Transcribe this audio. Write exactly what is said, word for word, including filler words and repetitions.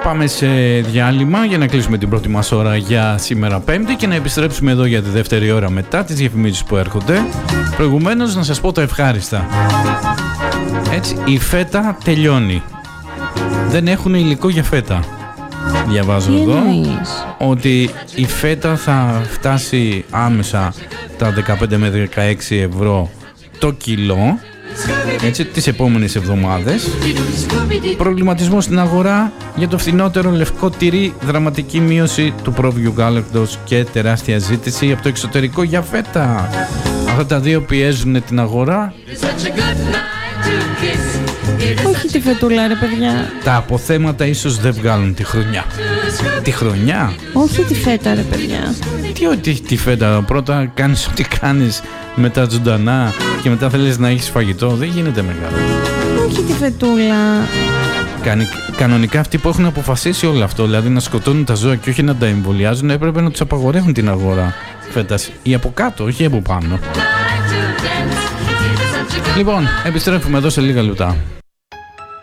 πάμε σε διάλειμμα για να κλείσουμε την πρώτη μας ώρα για σήμερα Πέμπτη και να επιστρέψουμε εδώ για τη δεύτερη ώρα μετά τις διαφημίσεις που έρχονται. Προηγουμένως να σας πω τα ευχάριστα. Έτσι, η φέτα τελειώνει. Δεν έχουν υλικό για φέτα. Διαβάζω Τι εδώ εννοείς? ότι η φέτα θα φτάσει άμεσα τα δεκαπέντε με δεκαέξι ευρώ το κιλό, έτσι, τις επόμενες εβδομάδες. Προβληματισμό στην αγορά για το φθηνότερο λευκό τυρί, δραματική μείωση του πρόβιου γάλακτος και τεράστια ζήτηση από το εξωτερικό για φέτα. Αυτά τα δύο πιέζουν την αγορά. Όχι τη φετούλα, ρε παιδιά. Τα αποθέματα ίσως δεν βγάλουν τη χρονιά. Τη χρονιά? Όχι τη φέτα, ρε παιδιά. Τι ότι τη φέτα? Πρώτα κάνεις ό,τι κάνεις με τα ζωντανά και μετά θέλεις να έχεις φαγητό. Δεν γίνεται μεγάλο. Όχι τη φετούλα. Κανι, κανονικά αυτοί που έχουν αποφασίσει όλο αυτό, δηλαδή να σκοτώνουν τα ζώα και όχι να τα εμβολιάζουν, έπρεπε να τους απαγορεύουν την αγορά φέτας. Ή από κάτω, όχι από πάνω. Λοιπόν, επιστρέφουμε εδώ σε λίγα λεπτά.